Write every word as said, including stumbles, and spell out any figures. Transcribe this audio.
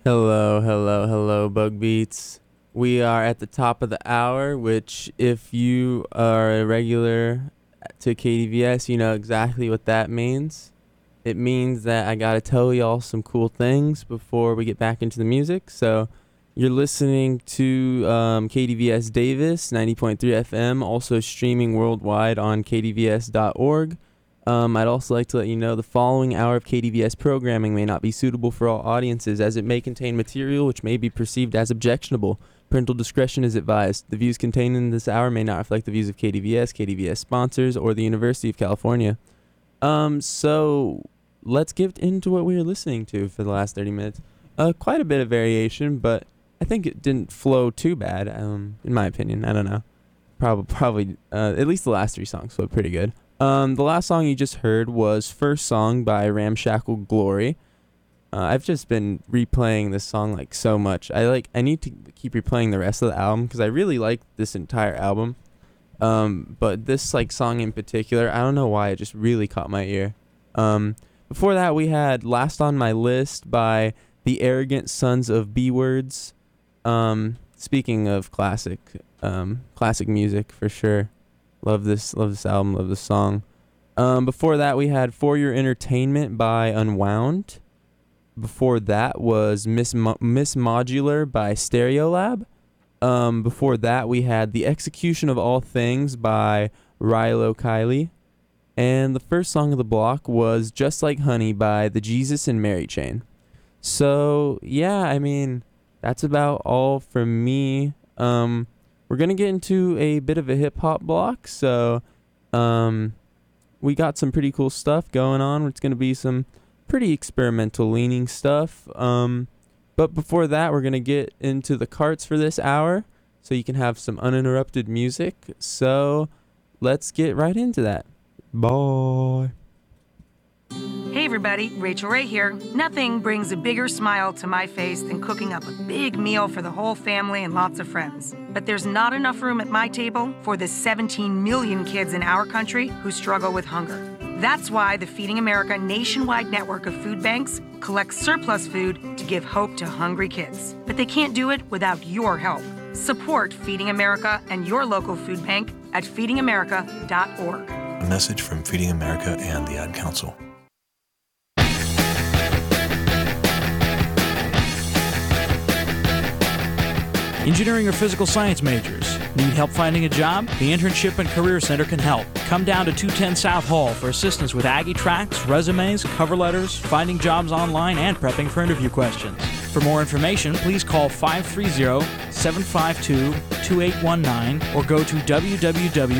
Hello, hello, hello, Bug Beats. We are at the top of the hour, which if you are a regular to K D V S, you know exactly what that means. It means that I gotta tell y'all some cool things before we get back into the music. So you're listening to um, K D V S Davis, ninety point three F M, also streaming worldwide on k d v s dot org. Um, I'd also like to let you know the following hour of K D V S programming may not be suitable for all audiences, as it may contain material which may be perceived as objectionable. Parental discretion is advised. The views contained in this hour may not reflect the views of K D V S, K D V S sponsors, or the University of California. Um, so let's get into what we were listening to for the last thirty minutes. Uh, quite a bit of variation, but I think it didn't flow too bad, um, in my opinion. I don't know. Probably, probably uh, at least the last three songs flowed pretty good. Um, the last song you just heard was First Song by Ramshackle Glory. Uh, I've just been replaying this song like so much. I like I need to keep replaying the rest of the album because I really like this entire album. Um, but this like song in particular, I don't know why it just really caught my ear. Um, before that we had Last on My List by The Arrogant Sons of B-Words. Um, speaking of classic, um, classic music for sure. Love this, love this album, love this song. Um, before that, we had For Your Entertainment by Unwound. Before that was Miss Mo- Miss Modular by Stereolab. Um, before that, we had The Execution of All Things by Rilo Kiley. And the first song of the block was Just Like Honey by The Jesus and Mary Chain. So, yeah, I mean, that's about all from me. Um... We're going to get into a bit of a hip-hop block, so um, we got some pretty cool stuff going on. It's going to be some pretty experimental-leaning stuff. Um, but before that, we're going to get into the carts for this hour, so you can have some uninterrupted music. So let's get right into that. Bye. Hey everybody, Rachel Ray here. Nothing brings a bigger smile to my face than cooking up a big meal for the whole family and lots of friends. But there's not enough room at my table for the seventeen million kids in our country who struggle with hunger. That's why the Feeding America nationwide network of food banks collects surplus food to give hope to hungry kids. But they can't do it without your help. Support Feeding America and your local food bank at feeding america dot org. A message from Feeding America and the Ad Council. Engineering or physical science majors, need help finding a job? The Internship and Career Center can help. Come down to two ten South Hall for assistance with Aggie tracks, resumes, cover letters, finding jobs online, and prepping for interview questions. For more information, please call five three zero, seven five two, two eight one nine or go to w w w